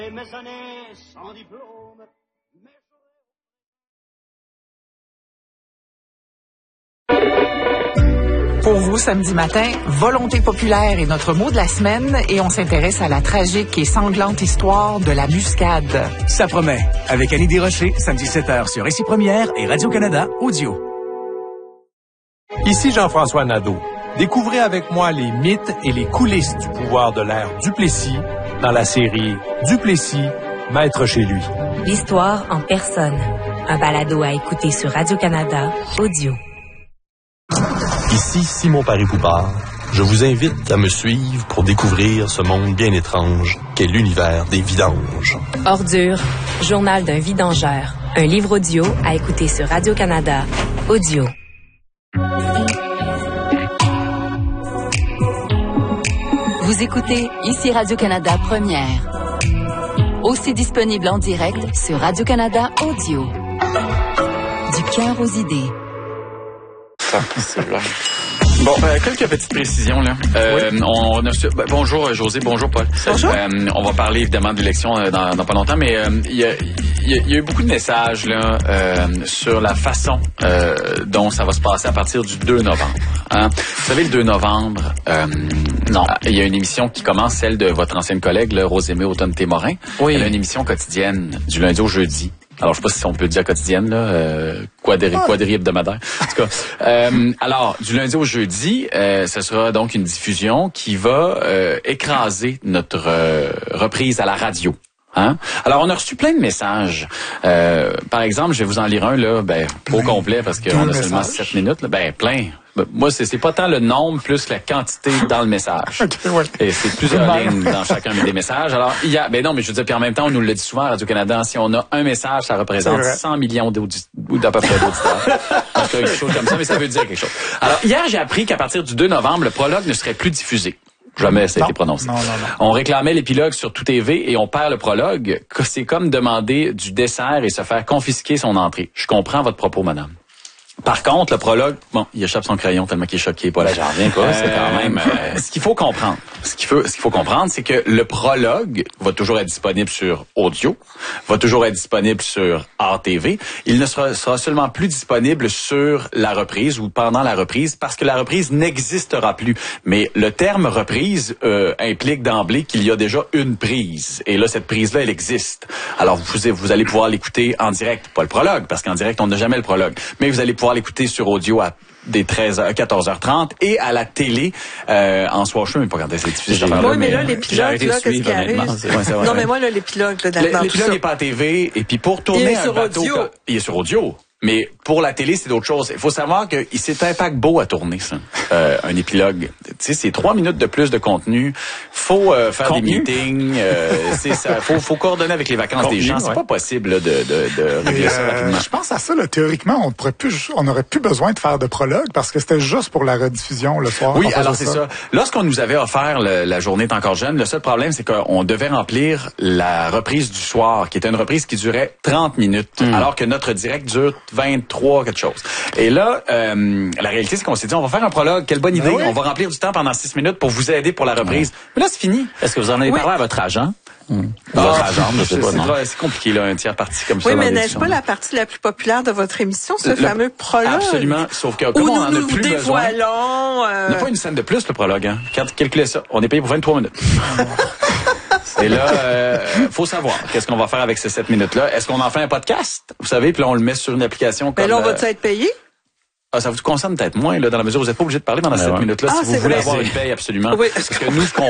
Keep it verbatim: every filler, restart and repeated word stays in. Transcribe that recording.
Mes années sans diplôme, mais... Pour vous, samedi matin, volonté populaire est notre mot de la semaine et on s'intéresse à la tragique et sanglante histoire de la muscade. Ça promet. Avec Annie Desrochers, samedi sept heures sur Ici Première et Radio-Canada Audio. Ici Jean-François Nadeau. Découvrez avec moi les mythes et les coulisses du pouvoir de l'ère Duplessis dans la série Duplessis, maître chez lui. L'histoire en personne. Un balado à écouter sur Radio-Canada Audio. Ici Simon Paris-Poupard. Je vous invite à me suivre pour découvrir ce monde bien étrange qu'est l'univers des vidanges. Ordure, journal d'un vidangeur. Un livre audio à écouter sur Radio-Canada Audio. Vous écoutez Ici Radio-Canada Première. Aussi disponible en direct sur Radio-Canada Audio. Du cœur aux idées. Bon, euh, quelques petites précisions là. Euh, oui. On a ben, bonjour José, bonjour Paul. Bonjour. Euh, on va parler évidemment d'élections euh, dans, dans pas longtemps, mais il euh, y, a, y, a, y a eu beaucoup de messages là euh, sur la façon euh, dont ça va se passer à partir du deux novembre. Hein? Vous savez, le deux novembre, euh, non, il y a une émission qui commence, celle de votre ancienne collègue, là, Rosemée Automne-Témorin. Oui. Elle a une émission quotidienne du lundi au jeudi. Alors, je sais pas si on peut dire quotidienne, là, euh, quadri, quadri hebdomadaire. En tout cas, euh, alors, du lundi au jeudi, euh, ce sera donc une diffusion qui va euh, écraser notre euh, reprise à la radio. Hein? Alors, on a reçu plein de messages. Euh, par exemple, je vais vous en lire un, là, ben, au complet, parce qu'on a seulement sept minutes, là. Ben, plein. Moi, c'est, c'est pas tant le nombre plus la quantité dans le message. Okay, ouais. Et c'est plusieurs lignes dans chacun des messages. Alors, il y a, ben non, mais je veux dire, puis en même temps, on nous le dit souvent à Radio-Canada, si on a un message, ça représente cent millions d'auditeurs, ou d'à peu près d'auditeurs. En tout cas, quelque chose comme ça, mais ça veut dire quelque chose. Alors, hier, j'ai appris qu'à partir du deux novembre, le prologue ne serait plus diffusé. Jamais ça a été prononcé. Non, non, non. On réclamait l'épilogue sur Tout T V et on perd le prologue. C'est comme demander du dessert et se faire confisquer son entrée. Je comprends votre propos, madame. Par contre, le prologue, bon, il échappe son crayon tellement qu'il est choqué. Pas là, j'en reviens pas. Euh, c'est quand même. Euh, ce qu'il faut comprendre, ce qu'il faut, ce qu'il faut comprendre, c'est que le prologue va toujours être disponible sur audio, va toujours être disponible sur R T V. Il ne sera, sera seulement plus disponible sur la reprise ou pendant la reprise parce que la reprise n'existera plus. Mais le terme reprise euh, implique d'emblée qu'il y a déjà une prise. Et là, cette prise-là, elle existe. Alors, vous, vous allez pouvoir l'écouter en direct, pas le prologue, parce qu'en direct, on n'a jamais le prologue. Mais vous allez pouvoir l'écouter sur audio à des treize heures, quatorze heures trente et à la télé euh, en soir. Je ne sais même pas quand c'est diffusé. Oui, mais, mais là, l'épilogue, là, qu'est-ce qui arrive? Ouais, non, mais moi, là, l'épilogue, là, dans l'épilogue n'est pas à T V, et puis pour tourner un bateau... Audio. Il est sur audio. Mais pour la télé, c'est d'autres choses. Il faut savoir que c'est un paquebot à tourner, ça. Euh, un épilogue. Tu sais, c'est trois minutes de plus de contenu. Faut euh, faire contenu? des meetings. Euh, c'est ça. Faut, faut coordonner avec les vacances contenu, des gens. Ouais. C'est pas possible là, de, de, de régler ça euh, rapidement. Je pense à ça. Là, théoriquement, on pourrait plus, on n'aurait plus besoin de faire de prologue parce que c'était juste pour la rediffusion le soir. Oui, alors c'est ça. ça. Lorsqu'on nous avait offert le, la journée est encore jeune, le seul problème, c'est qu'on devait remplir la reprise du soir, qui était une reprise qui durait trente minutes, mm. alors que notre direct dure vingt-trois quelque chose. Et là, euh, la réalité, c'est qu'on s'est dit, on va faire un prologue. Quelle bonne idée. Oui. On va remplir du temps pendant six minutes pour vous aider pour la reprise. Oui. Mais là, c'est fini. Est-ce que vous en avez oui. parlé à votre agent? Mmh. Votre ah, agent, je sais pas, non. C'est compliqué, là, un tiers parti comme oui, ça. Oui, mais n'est-ce pas la partie la plus populaire de votre émission, ce le, fameux prologue? Absolument. Sauf que, comme on en a nous plus besoin. Euh... On n'a pas une scène de plus, le prologue, hein. Calculez ça. On est payé pour vingt-trois minutes. Et là, euh, faut savoir, qu'est-ce qu'on va faire avec ces sept minutes-là? Est-ce qu'on en fait un podcast? Vous savez, puis là, on le met sur une application comme... Mais là, on va-tu être payé? Ah, ça vous concerne peut-être moins, là, dans la mesure où vous n'êtes pas obligé de parler pendant ces sept ouais. minutes-là, ah, si vous voulez vrai. avoir une paye absolument. Oui. Parce que nous, ce qu'on